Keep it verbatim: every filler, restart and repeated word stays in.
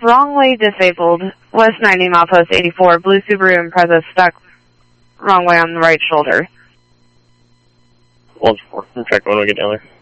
wrongly disabled. West ninety, milepost eighty-four, blue Subaru Impreza stuck wrong way on the right shoulder. One four. We'll check when we get down there.